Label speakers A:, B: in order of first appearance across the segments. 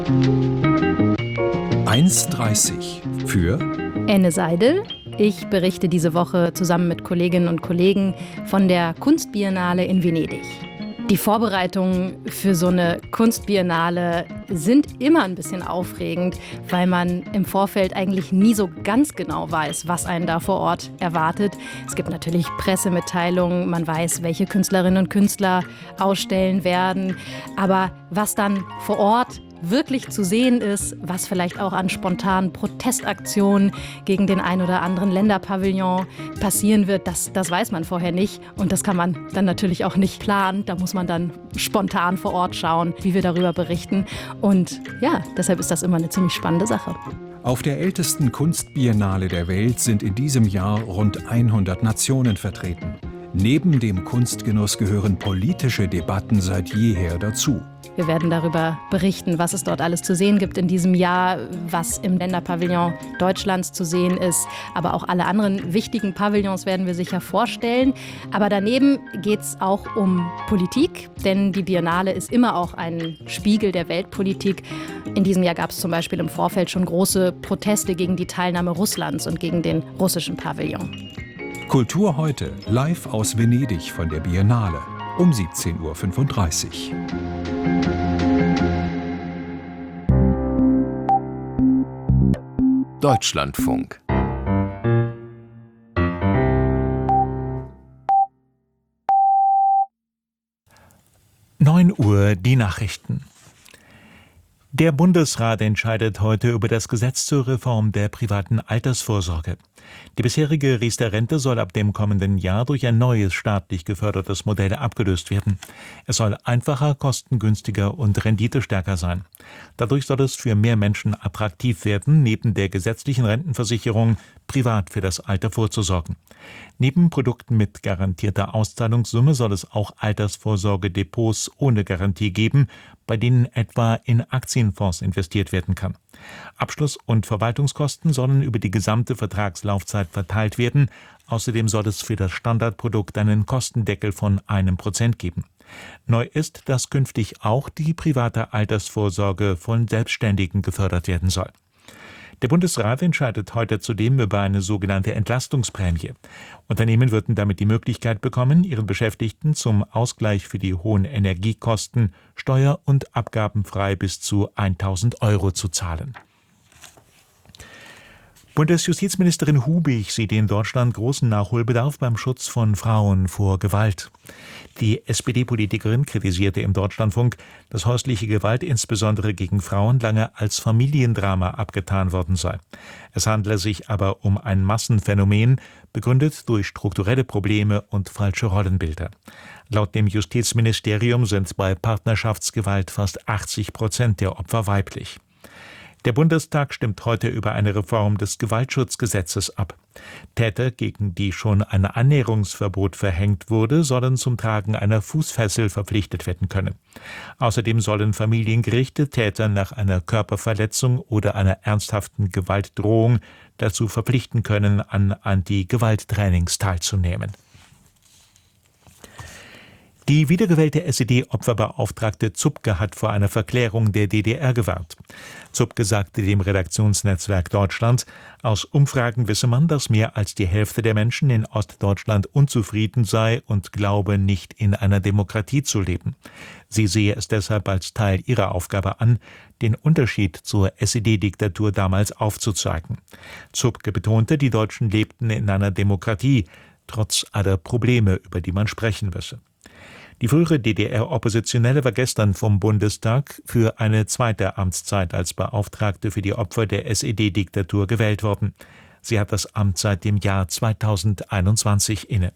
A: 1,30 für
B: Enne Seidel. Ich berichte diese Woche zusammen mit Kolleginnen und Kollegen von der Kunstbiennale in Venedig. Die Vorbereitungen für so eine Kunstbiennale sind immer ein bisschen aufregend, weil man im Vorfeld eigentlich nie so ganz genau weiß, was einen da vor Ort erwartet. Es gibt natürlich Pressemitteilungen, man weiß, welche Künstlerinnen und Künstler ausstellen werden. Aber was dann vor Ort wirklich zu sehen ist, was vielleicht auch an spontanen Protestaktionen gegen den ein oder anderen Länderpavillon passieren wird, das weiß man vorher nicht. Und das kann man dann natürlich auch nicht planen. Da muss man dann spontan vor Ort schauen, wie wir darüber berichten. Und ja, deshalb ist das immer eine ziemlich spannende Sache.
A: Auf der ältesten Kunstbiennale der Welt sind in diesem Jahr rund 100 Nationen vertreten. Neben dem Kunstgenuss gehören politische Debatten seit jeher dazu.
B: Wir werden darüber berichten, was es dort alles zu sehen gibt in diesem Jahr, was im Länderpavillon Deutschlands zu sehen ist. Aber auch alle anderen wichtigen Pavillons werden wir sicher vorstellen. Aber daneben geht es auch um Politik, denn die Biennale ist immer auch ein Spiegel der Weltpolitik. In diesem Jahr gab es zum Beispiel im Vorfeld schon große Proteste gegen die Teilnahme Russlands und gegen den russischen Pavillon.
A: Kultur heute, live aus Venedig von der Biennale um 17:35 Uhr.
C: Deutschlandfunk.
D: Uhr die Nachrichten. Der Bundesrat entscheidet heute über das Gesetz zur Reform der privaten Altersvorsorge. Die bisherige Riester-Rente soll ab dem kommenden Jahr durch ein neues staatlich gefördertes Modell abgelöst werden. Es soll einfacher, kostengünstiger und renditestärker sein. Dadurch soll es für mehr Menschen attraktiv werden, neben der gesetzlichen Rentenversicherung privat für das Alter vorzusorgen. Neben Produkten mit garantierter Auszahlungssumme soll es auch Altersvorsorgedepots ohne Garantie geben, bei denen etwa in Aktienfonds investiert werden kann. Abschluss- und Verwaltungskosten sollen über die gesamte Vertragslaufzeit verteilt werden. Außerdem soll es für das Standardprodukt einen Kostendeckel von 1% geben. Neu ist, dass künftig auch die private Altersvorsorge von Selbstständigen gefördert werden soll. Der Bundesrat entscheidet heute zudem über eine sogenannte Entlastungsprämie. Unternehmen würden damit die Möglichkeit bekommen, ihren Beschäftigten zum Ausgleich für die hohen Energiekosten steuer- und abgabenfrei bis zu 1.000 Euro zu zahlen. Bundesjustizministerin Hubig sieht in Deutschland großen Nachholbedarf beim Schutz von Frauen vor Gewalt. Die SPD-Politikerin kritisierte im Deutschlandfunk, dass häusliche Gewalt insbesondere gegen Frauen lange als Familiendrama abgetan worden sei. Es handle sich aber um ein Massenphänomen, begründet durch strukturelle Probleme und falsche Rollenbilder. Laut dem Justizministerium sind bei Partnerschaftsgewalt fast 80% der Opfer weiblich. Der Bundestag stimmt heute über eine Reform des Gewaltschutzgesetzes ab. Täter, gegen die schon ein Annäherungsverbot verhängt wurde, sollen zum Tragen einer Fußfessel verpflichtet werden können. Außerdem sollen Familiengerichte Täter nach einer Körperverletzung oder einer ernsthaften Gewaltdrohung dazu verpflichten können, an Anti-Gewalt-Trainings teilzunehmen. Die wiedergewählte SED-Opferbeauftragte Zupke hat vor einer Verklärung der DDR gewarnt. Zupke sagte dem Redaktionsnetzwerk Deutschland, aus Umfragen wisse man, dass mehr als die Hälfte der Menschen in Ostdeutschland unzufrieden sei und glaube, nicht in einer Demokratie zu leben. Sie sehe es deshalb als Teil ihrer Aufgabe an, den Unterschied zur SED-Diktatur damals aufzuzeigen. Zupke betonte, die Deutschen lebten in einer Demokratie, trotz aller Probleme, über die man sprechen müsse. Die frühere DDR-Oppositionelle war gestern vom Bundestag für eine zweite Amtszeit als Beauftragte für die Opfer der SED-Diktatur gewählt worden. Sie hat das Amt seit dem Jahr 2021 inne.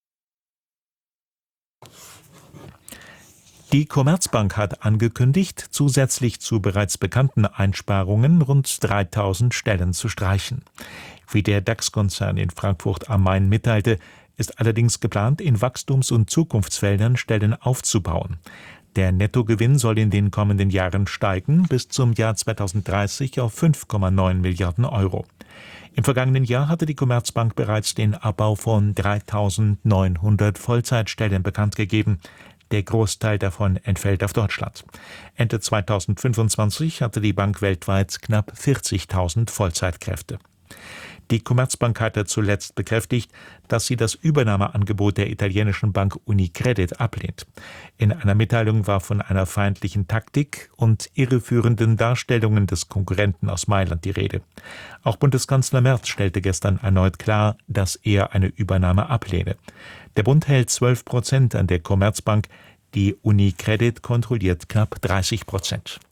D: Die Commerzbank hat angekündigt, zusätzlich zu bereits bekannten Einsparungen rund 3.000 Stellen zu streichen. Wie der DAX-Konzern in Frankfurt am Main mitteilte, ist allerdings geplant, in Wachstums- und Zukunftsfeldern Stellen aufzubauen. Der Nettogewinn soll in den kommenden Jahren steigen bis zum Jahr 2030 auf 5,9 Milliarden Euro. Im vergangenen Jahr hatte die Commerzbank bereits den Abbau von 3.900 Vollzeitstellen bekannt gegeben. Der Großteil davon entfällt auf Deutschland. Ende 2025 hatte die Bank weltweit knapp 40.000 Vollzeitkräfte. Die Commerzbank hatte zuletzt bekräftigt, dass sie das Übernahmeangebot der italienischen Bank Unicredit ablehnt. In einer Mitteilung war von einer feindlichen Taktik und irreführenden Darstellungen des Konkurrenten aus Mailand die Rede. Auch Bundeskanzler Merz stellte gestern erneut klar, dass er eine Übernahme ablehne. Der Bund hält 12% an der Commerzbank, die Unicredit kontrolliert knapp 30%.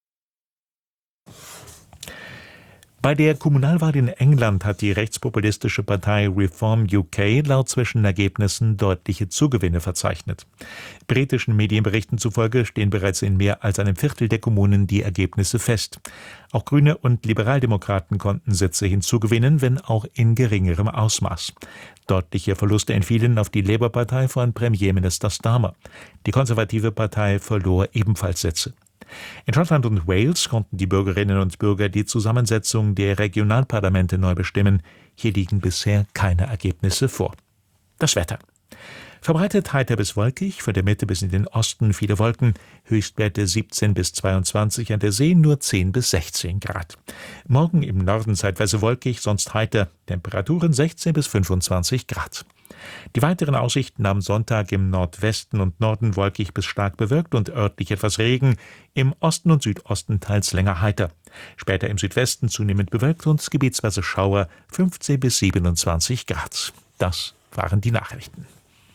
D: Bei der Kommunalwahl in England hat die rechtspopulistische Partei Reform UK laut Zwischenergebnissen deutliche Zugewinne verzeichnet. Britischen Medienberichten zufolge stehen bereits in mehr als einem Viertel der Kommunen die Ergebnisse fest. Auch Grüne und Liberaldemokraten konnten Sitze hinzugewinnen, wenn auch in geringerem Ausmaß. Deutliche Verluste entfielen auf die Labour-Partei von Premierminister Starmer. Die konservative Partei verlor ebenfalls Sitze. In Schottland und Wales konnten die Bürgerinnen und Bürger die Zusammensetzung der Regionalparlamente neu bestimmen. Hier liegen bisher keine Ergebnisse vor. Das Wetter. Verbreitet heiter bis wolkig, von der Mitte bis in den Osten viele Wolken, Höchstwerte 17 bis 22, an der See nur 10 bis 16 Grad. Morgen im Norden zeitweise wolkig, sonst heiter, Temperaturen 16 bis 25 Grad. Die weiteren Aussichten am Sonntag im Nordwesten und Norden wolkig bis stark bewölkt und örtlich etwas Regen, im Osten und Südosten teils länger heiter. Später im Südwesten zunehmend bewölkt und gebietsweise Schauer 15 bis 27 Grad. Das waren die Nachrichten.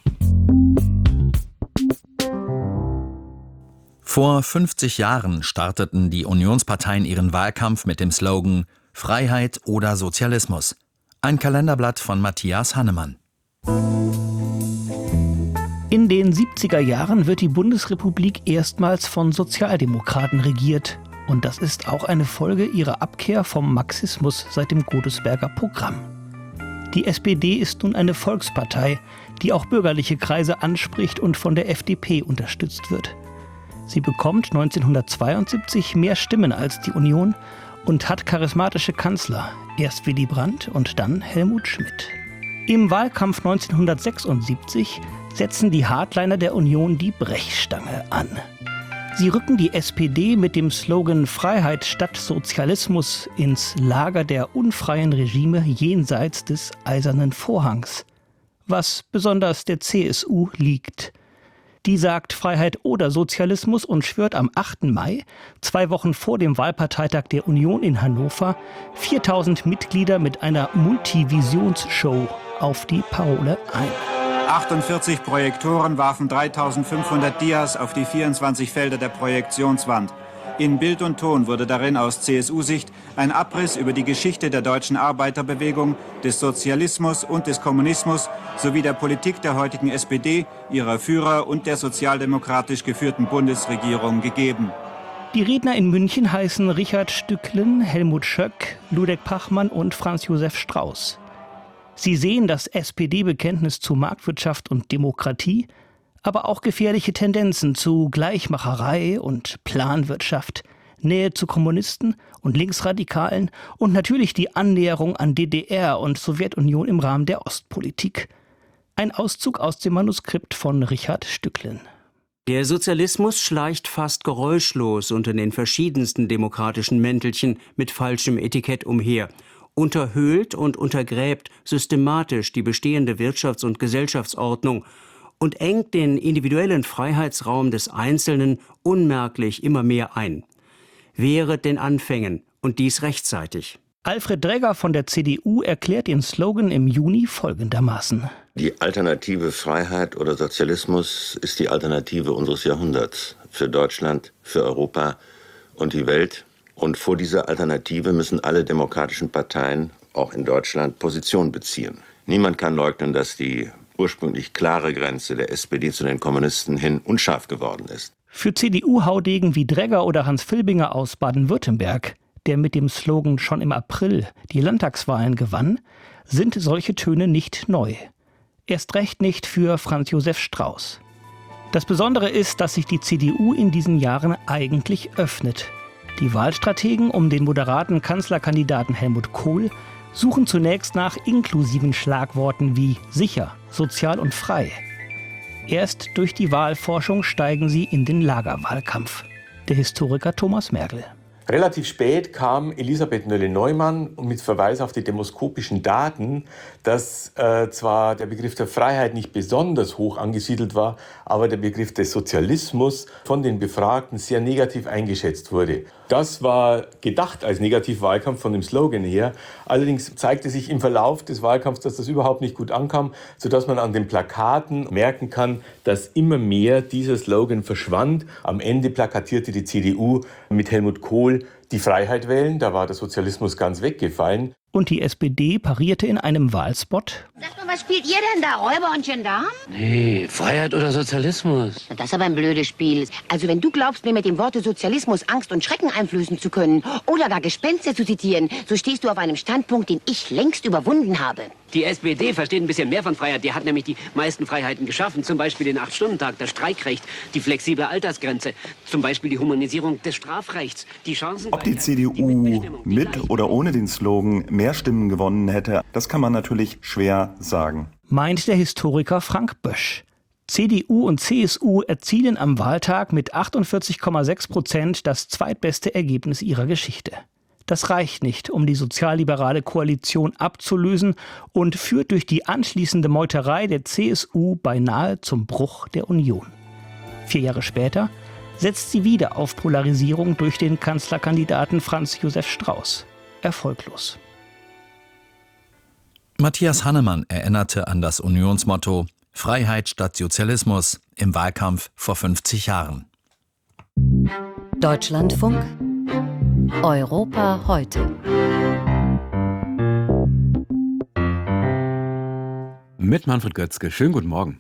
C: Vor 50 Jahren starteten die Unionsparteien ihren Wahlkampf mit dem Slogan »Freiheit oder Sozialismus«. Ein Kalenderblatt von Matthias Hannemann.
E: In den 70er Jahren wird die Bundesrepublik erstmals von Sozialdemokraten regiert. Und das ist auch eine Folge ihrer Abkehr vom Marxismus seit dem Godesberger Programm. Die SPD ist nun eine Volkspartei, die auch bürgerliche Kreise anspricht und von der FDP unterstützt wird. Sie bekommt 1972 mehr Stimmen als die Union und hat charismatische Kanzler, erst Willy Brandt und dann Helmut Schmidt. Im Wahlkampf 1976 setzen die Hardliner der Union die Brechstange an. Sie rücken die SPD mit dem Slogan Freiheit statt Sozialismus ins Lager der unfreien Regime jenseits des Eisernen Vorhangs, was besonders der CSU liegt. Die sagt Freiheit oder Sozialismus und schwört am 8. Mai, 2 Wochen vor dem Wahlparteitag der Union in Hannover, 4.000 Mitglieder mit einer Multivisionsshow auf die Parole ein.
F: 48 Projektoren warfen 3.500 Dias auf die 24 Felder der Projektionswand. In Bild und Ton wurde darin aus CSU-Sicht ein Abriss über die Geschichte der deutschen Arbeiterbewegung, des Sozialismus und des Kommunismus sowie der Politik der heutigen SPD, ihrer Führer und der sozialdemokratisch geführten Bundesregierung gegeben.
E: Die Redner in München heißen Richard Stücklen, Helmut Schöck, Ludek Pachmann und Franz Josef Strauß. Sie sehen das SPD-Bekenntnis zu Marktwirtschaft und Demokratie, aber auch gefährliche Tendenzen zu Gleichmacherei und Planwirtschaft, Nähe zu Kommunisten und Linksradikalen und natürlich die Annäherung an DDR und Sowjetunion im Rahmen der Ostpolitik. Ein Auszug aus dem Manuskript von Richard Stücklen.
G: Der Sozialismus schleicht fast geräuschlos unter den verschiedensten demokratischen Mäntelchen mit falschem Etikett umher, unterhöhlt und untergräbt systematisch die bestehende Wirtschafts- und Gesellschaftsordnung und engt den individuellen Freiheitsraum des Einzelnen unmerklich immer mehr ein. Wehret den Anfängen und dies rechtzeitig.
E: Alfred Dregger von der CDU erklärt den Slogan im Juni folgendermaßen.
H: Die Alternative Freiheit oder Sozialismus ist die Alternative unseres Jahrhunderts für Deutschland, für Europa und die Welt. Und vor dieser Alternative müssen alle demokratischen Parteien, auch in Deutschland, Position beziehen. Niemand kann leugnen, dass die ursprünglich klare Grenze der SPD zu den Kommunisten hin unscharf geworden ist.
E: Für CDU-Haudegen wie Dregger oder Hans Filbinger aus Baden-Württemberg, der mit dem Slogan schon im April die Landtagswahlen gewann, sind solche Töne nicht neu. Erst recht nicht für Franz Josef Strauß. Das Besondere ist, dass sich die CDU in diesen Jahren eigentlich öffnet. Die Wahlstrategen um den moderaten Kanzlerkandidaten Helmut Kohl suchen zunächst nach inklusiven Schlagworten wie sicher, sozial und frei. Erst durch die Wahlforschung steigen sie in den Lagerwahlkampf. Der Historiker Thomas Mergel.
I: Relativ spät kam Elisabeth Nölle-Neumann mit Verweis auf die demoskopischen Daten, dass zwar der Begriff der Freiheit nicht besonders hoch angesiedelt war, aber der Begriff des Sozialismus von den Befragten sehr negativ eingeschätzt wurde. Das war gedacht als Negativwahlkampf von dem Slogan her. Allerdings zeigte sich im Verlauf des Wahlkampfs, dass das überhaupt nicht gut ankam, sodass man an den Plakaten merken kann, dass immer mehr dieser Slogan verschwand. Am Ende plakatierte die CDU mit Helmut Kohl die Freiheit wählen, da war der Sozialismus ganz weggefallen.
E: Und die SPD parierte in einem Wahlspot:
J: Sag mal, was spielt ihr denn da, Räuber und Gendarm?
K: Nee, Freiheit oder Sozialismus?
J: Das ist aber ein blödes Spiel. Also wenn du glaubst, mir mit dem Worte Sozialismus Angst und Schrecken einflößen zu können oder gar Gespenster zu zitieren, so stehst du auf einem Standpunkt, den ich längst überwunden habe.
K: Die SPD versteht ein bisschen mehr von Freiheit. Die hat nämlich die meisten Freiheiten geschaffen. Zum Beispiel den 8-Stunden-Tag, das Streikrecht, die flexible Altersgrenze, zum Beispiel die Humanisierung des Strafrechts, die Chancen...
L: Ob die CDU mit oder ohne den Slogan mehr Stimmen gewonnen hätte, das kann man natürlich schwer sagen.
E: Meint der Historiker Frank Bösch. CDU und CSU erzielen am Wahltag mit 48,6% das zweitbeste Ergebnis ihrer Geschichte. Das reicht nicht, um die sozialliberale Koalition abzulösen und führt durch die anschließende Meuterei der CSU beinahe zum Bruch der Union. 4 Jahre später setzt sie wieder auf Polarisierung durch den Kanzlerkandidaten Franz Josef Strauß. Erfolglos.
C: Matthias Hannemann erinnerte an das Unionsmotto Freiheit statt Sozialismus im Wahlkampf vor 50 Jahren.
M: Deutschlandfunk Europa heute.
N: Mit Manfred Götzke. Schönen guten Morgen.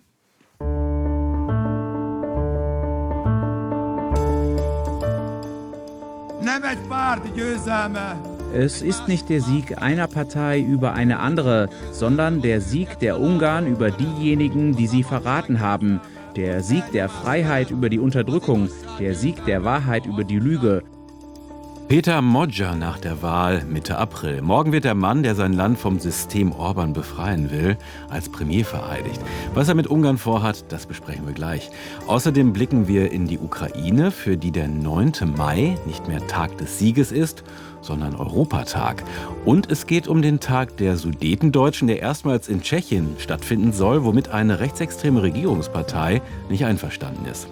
O: Es ist nicht der Sieg einer Partei über eine andere, sondern der Sieg der Ungarn über diejenigen, die sie verraten haben. Der Sieg der Freiheit über die Unterdrückung, der Sieg der Wahrheit über die Lüge.
N: Peter Magyar nach der Wahl Mitte April. Morgen wird der Mann, der sein Land vom System Orban befreien will, als Premier vereidigt. Was er mit Ungarn vorhat, das besprechen wir gleich. Außerdem blicken wir in die Ukraine, für die der 9. Mai nicht mehr Tag des Sieges ist, sondern Europatag. Und es geht um den Tag der Sudetendeutschen, der erstmals in Tschechien stattfinden soll, womit eine rechtsextreme Regierungspartei nicht einverstanden ist.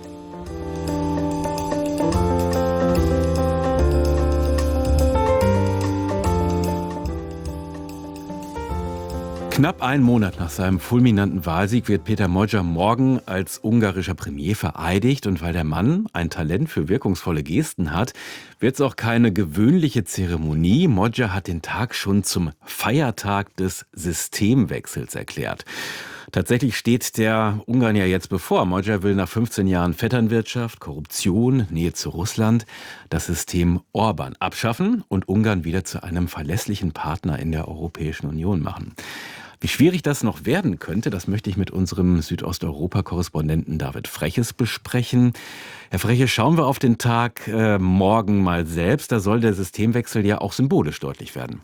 N: Knapp einen Monat nach seinem fulminanten Wahlsieg wird Peter Magyar morgen als ungarischer Premier vereidigt. Und weil der Mann ein Talent für wirkungsvolle Gesten hat, wird es auch keine gewöhnliche Zeremonie. Magyar hat den Tag schon zum Feiertag des Systemwechsels erklärt. Tatsächlich steht der Ungarn ja jetzt bevor. Magyar will nach 15 Jahren Vetternwirtschaft, Korruption, Nähe zu Russland das System Orban abschaffen und Ungarn wieder zu einem verlässlichen Partner in der Europäischen Union machen. Wie schwierig das noch werden könnte, das möchte ich mit unserem Südosteuropa-Korrespondenten David Freches besprechen. Herr Freches, schauen wir auf den Tag morgen mal selbst. Da soll der Systemwechsel ja auch symbolisch deutlich werden.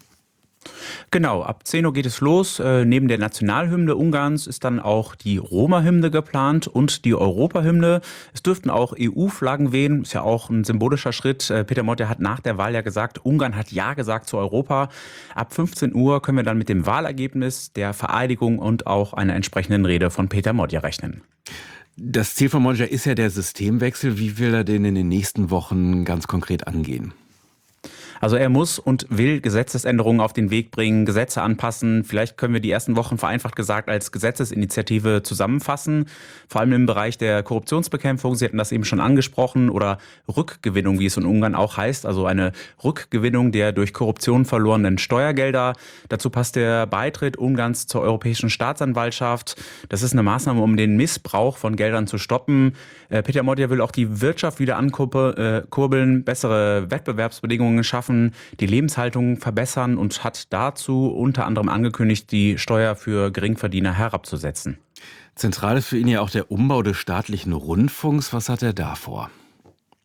O: Genau, ab 10 Uhr geht es los. Neben der Nationalhymne Ungarns ist dann auch die Roma-Hymne geplant und die Europa-Hymne. Es dürften auch EU-Flaggen wehen, ist ja auch ein symbolischer Schritt. Peter Magyar hat nach der Wahl ja gesagt, Ungarn hat Ja gesagt zu Europa. Ab 15 Uhr können wir dann mit dem Wahlergebnis, der Vereidigung und auch einer entsprechenden Rede von Peter Magyar rechnen.
N: Das Ziel von Magyar ist ja der Systemwechsel. Wie will er den in den nächsten Wochen ganz konkret angehen?
O: Also er muss und will Gesetzesänderungen auf den Weg bringen, Gesetze anpassen. Vielleicht können wir die ersten Wochen vereinfacht gesagt als Gesetzesinitiative zusammenfassen. Vor allem im Bereich der Korruptionsbekämpfung, Sie hatten das eben schon angesprochen, oder Rückgewinnung, wie es in Ungarn auch heißt. Also eine Rückgewinnung der durch Korruption verlorenen Steuergelder. Dazu passt der Beitritt Ungarns zur Europäischen Staatsanwaltschaft. Das ist eine Maßnahme, um den Missbrauch von Geldern zu stoppen. Peter Magyar will auch die Wirtschaft wieder ankurbeln, bessere Wettbewerbsbedingungen schaffen, die Lebenshaltung verbessern und hat dazu unter anderem angekündigt, die Steuer für Geringverdiener herabzusetzen.
N: Zentral ist für ihn ja auch der Umbau des staatlichen Rundfunks. Was hat er da vor?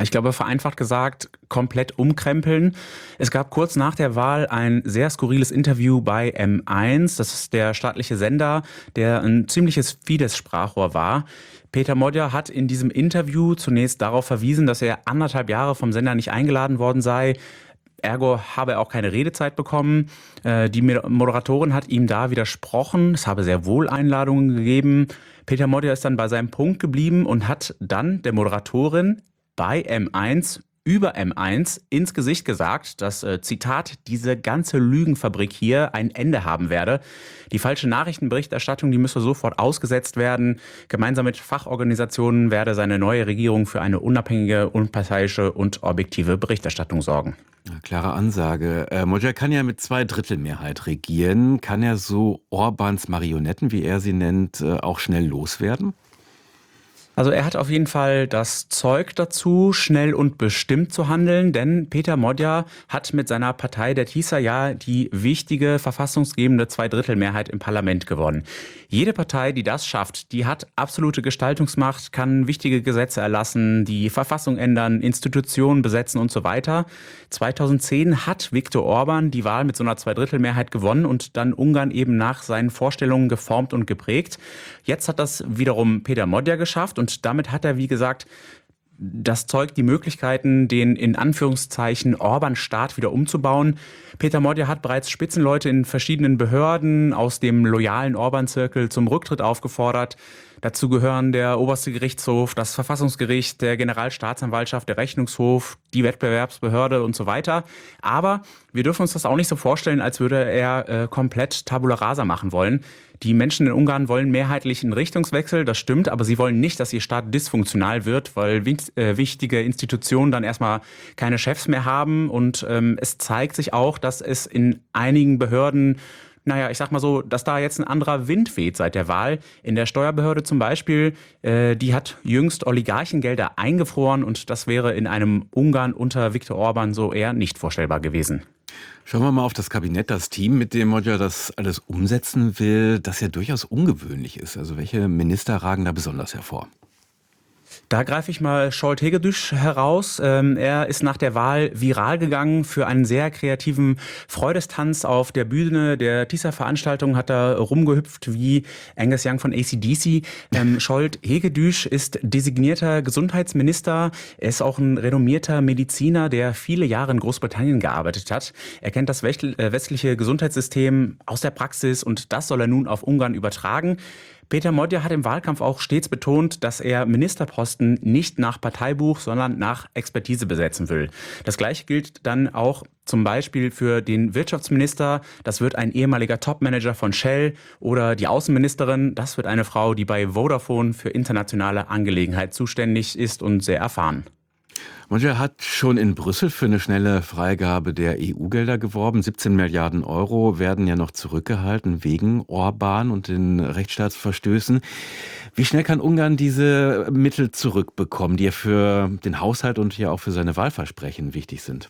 O: Ich glaube, vereinfacht gesagt, komplett umkrempeln. Es gab kurz nach der Wahl ein sehr skurriles Interview bei M1. Das ist der staatliche Sender, der ein ziemliches Fidesz-Sprachrohr war. Peter Modja hat in diesem Interview zunächst darauf verwiesen, dass er 1,5 Jahre vom Sender nicht eingeladen worden sei. Ergo habe er auch keine Redezeit bekommen. Die Moderatorin hat ihm da widersprochen. Es habe sehr wohl Einladungen gegeben. Peter Modja ist dann bei seinem Punkt geblieben und hat dann der Moderatorin bei M1 über M1 ins Gesicht gesagt, dass, Zitat, diese ganze Lügenfabrik hier ein Ende haben werde. Die falsche Nachrichtenberichterstattung, die müsse sofort ausgesetzt werden. Gemeinsam mit Fachorganisationen werde seine neue Regierung für eine unabhängige, unparteiische und objektive Berichterstattung sorgen.
N: Ja, klare Ansage. Modja kann ja mit 2/3 regieren. Kann er so Orbáns Marionetten, wie er sie nennt, auch schnell loswerden?
O: Also er hat auf jeden Fall das Zeug dazu, schnell und bestimmt zu handeln, denn Peter Modja hat mit seiner Partei der TISA ja die wichtige verfassungsgebende 2/3 im Parlament gewonnen. Jede Partei, die das schafft, die hat absolute Gestaltungsmacht, kann wichtige Gesetze erlassen, die Verfassung ändern, Institutionen besetzen und so weiter. 2010 hat Viktor Orbán die Wahl mit so einer 2/3 gewonnen und dann Ungarn eben nach seinen Vorstellungen geformt und geprägt. Jetzt hat das wiederum Peter Modja geschafft und damit hat er, wie gesagt, das Zeug, die Möglichkeiten, den in Anführungszeichen Orbán-Staat wieder umzubauen. Peter Modja hat bereits Spitzenleute in verschiedenen Behörden aus dem loyalen Orbán-Zirkel zum Rücktritt aufgefordert. Dazu gehören der oberste Gerichtshof, das Verfassungsgericht, der Generalstaatsanwaltschaft, der Rechnungshof, die Wettbewerbsbehörde und so weiter. Aber wir dürfen uns das auch nicht so vorstellen, als würde er komplett Tabula Rasa machen wollen. Die Menschen in Ungarn wollen mehrheitlich einen Richtungswechsel, das stimmt, aber sie wollen nicht, dass ihr Staat dysfunktional wird, weil wichtige Institutionen dann erstmal keine Chefs mehr haben. Und es zeigt sich auch, dass es in einigen Behörden, ich sag mal so, dass da jetzt ein anderer Wind weht seit der Wahl. In der Steuerbehörde zum Beispiel, die hat jüngst Oligarchengelder eingefroren und das wäre in einem Ungarn unter Viktor Orbán so eher nicht vorstellbar gewesen.
N: Schauen wir mal auf das Kabinett, das Team, mit dem Modja das alles umsetzen will, das ja durchaus ungewöhnlich ist. Also welche Minister ragen da besonders hervor?
O: Da greife ich mal Zsolt Hegedűs heraus. Er ist nach der Wahl viral gegangen für einen sehr kreativen Freudestanz auf der Bühne der TISA-Veranstaltung, hat er rumgehüpft wie Angus Young von AC/DC. Zsolt Hegedűs ist designierter Gesundheitsminister. Er ist auch ein renommierter Mediziner, der viele Jahre in Großbritannien gearbeitet hat. Er kennt das westliche Gesundheitssystem aus der Praxis und das soll er nun auf Ungarn übertragen. Peter Modja hat im Wahlkampf auch stets betont, dass er Ministerposten nicht nach Parteibuch, sondern nach Expertise besetzen will. Das Gleiche gilt dann auch zum Beispiel für den Wirtschaftsminister. Das wird ein ehemaliger Topmanager von Shell oder die Außenministerin. Das wird eine Frau, die bei Vodafone für internationale Angelegenheiten zuständig ist und sehr erfahren.
N: Modja hat schon in Brüssel für eine schnelle Freigabe der EU-Gelder geworben. 17 Milliarden Euro werden ja noch zurückgehalten wegen Orbán und den Rechtsstaatsverstößen. Wie schnell kann Ungarn diese Mittel zurückbekommen, die ja für den Haushalt und ja auch für seine Wahlversprechen wichtig sind?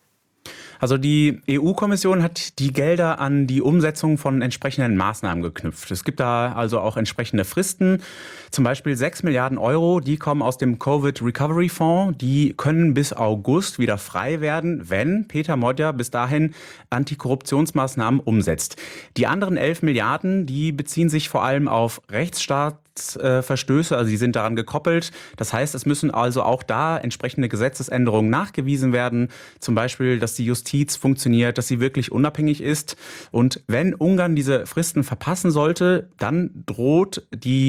O: Also die EU-Kommission hat die Gelder an die Umsetzung von entsprechenden Maßnahmen geknüpft. Es gibt da also auch entsprechende Fristen. Zum Beispiel 6 Milliarden Euro, die kommen aus dem Covid Recovery Fonds. Die können bis August wieder frei werden, wenn Peter Modja bis dahin Antikorruptionsmaßnahmen umsetzt. Die anderen 11 Milliarden, die beziehen sich vor allem auf Rechtsstaatsverstöße, also die sind daran gekoppelt. Das heißt, es müssen also auch da entsprechende Gesetzesänderungen nachgewiesen werden. Zum Beispiel, dass die Justiz funktioniert, dass sie wirklich unabhängig ist. Und wenn Ungarn diese Fristen verpassen sollte, dann drohen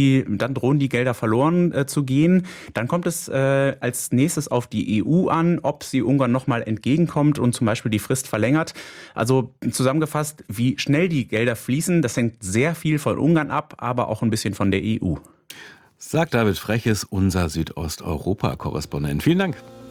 O: die Gelder verloren zu gehen. Dann kommt es als nächstes auf die EU an, ob sie Ungarn nochmal entgegenkommt und zum Beispiel die Frist verlängert. Also zusammengefasst, wie schnell die Gelder fließen, das hängt sehr viel von Ungarn ab, aber auch ein bisschen von der EU.
N: Sagt David Freches, unser Südosteuropa-Korrespondent. Vielen Dank.